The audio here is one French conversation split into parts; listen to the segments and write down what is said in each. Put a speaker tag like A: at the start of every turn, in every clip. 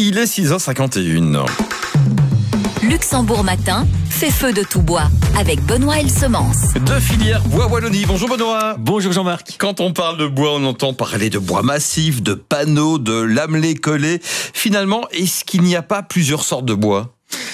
A: Il est 6h51.
B: Luxembourg Matin fait feu de tout bois avec Benoît Elsemence.
A: De filière Bois Wallonie. Bonjour Benoît.
C: Bonjour Jean-Marc.
A: Quand on parle de bois, on entend parler de bois massif, de panneaux, de lamelés collés. Finalement, est-ce qu'il n'y a pas plusieurs sortes de bois ?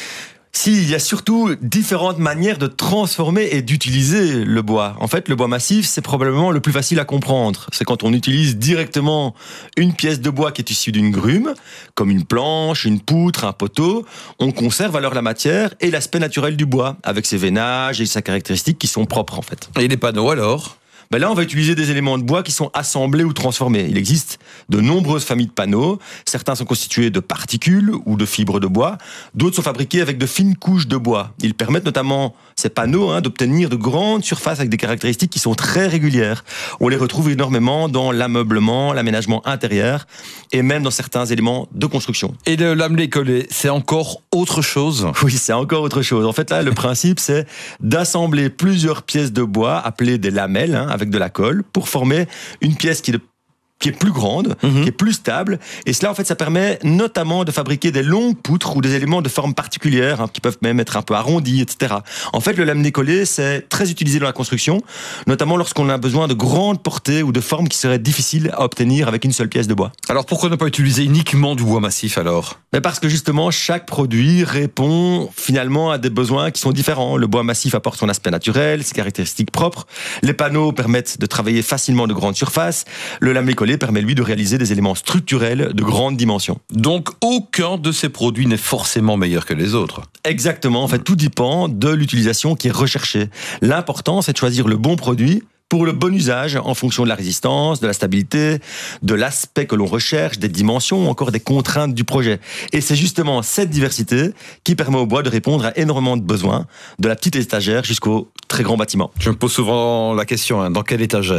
C: Si, il y a surtout différentes manières de transformer et d'utiliser le bois. En fait, le bois massif, c'est probablement le plus facile à comprendre. C'est quand on utilise directement une pièce de bois qui est issue d'une grume, comme une planche, une poutre, un poteau. On conserve alors la matière et l'aspect naturel du bois, avec ses veinages et ses caractéristiques qui sont propres en fait.
A: Et les panneaux alors ?
C: Là, on va utiliser des éléments de bois qui sont assemblés ou transformés. Il existe de nombreuses familles de panneaux. Certains sont constitués de particules ou de fibres de bois. D'autres sont fabriqués avec de fines couches de bois. Ils permettent notamment, ces panneaux, d'obtenir de grandes surfaces avec des caractéristiques qui sont très régulières. On les retrouve énormément dans l'ameublement, l'aménagement intérieur et même dans certains éléments de construction.
A: Et le lamelé collé, c'est encore autre chose ?
C: Oui, c'est encore autre chose. En fait, là, le principe, c'est d'assembler plusieurs pièces de bois appelées des lamelles, avec de la colle, pour former une pièce qui est plus grande, qui est plus stable. Et cela, en fait, ça permet notamment de fabriquer des longues poutres ou des éléments de forme particulière, qui peuvent même être un peu arrondis, etc. En fait, le laminé collé, c'est très utilisé dans la construction, notamment lorsqu'on a besoin de grandes portées ou de formes qui seraient difficiles à obtenir avec une seule pièce de bois.
A: Alors pourquoi ne pas utiliser uniquement du bois massif alors ?
C: Mais parce que justement, chaque produit répond finalement à des besoins qui sont différents. Le bois massif apporte son aspect naturel, ses caractéristiques propres. Les panneaux permettent de travailler facilement de grandes surfaces. Le laminé collé permet lui de réaliser des éléments structurels de grande dimension.
A: Donc aucun de ces produits n'est forcément meilleur que les autres.
C: Exactement, en fait tout dépend de l'utilisation qui est recherchée. L'important c'est de choisir le bon produit pour le bon usage en fonction de la résistance, de la stabilité, de l'aspect que l'on recherche, des dimensions ou encore des contraintes du projet. Et c'est justement cette diversité qui permet au bois de répondre à énormément de besoins, de la petite étagère jusqu'au très grand bâtiment.
A: Je me pose souvent la question, dans quelle étagère ?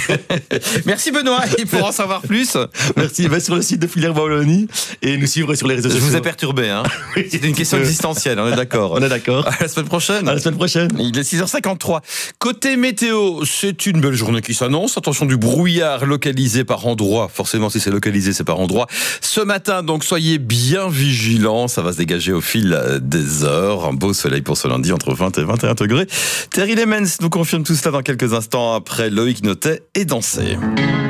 A: Merci Benoît, et pour en savoir plus,
C: merci, va sur le site de Filière Bois Wallonie et nous suivre sur les réseaux sociaux.
A: Je vous ai perturbé, C'est une question existentielle, on est d'accord.
C: On est d'accord.
A: À la semaine prochaine.
C: À la semaine prochaine.
A: Il est 6h53. Côté météo, c'est une belle journée qui s'annonce. Attention du brouillard localisé par endroits. Forcément, si c'est localisé, c'est par endroits. Ce matin, donc, soyez bien vigilants. Ça va se dégager au fil des heures. Un beau soleil pour ce lundi, entre 20 et 21 degrés. Terry Lemens nous confirme tout cela dans quelques instants après Loïc Notet et Danser.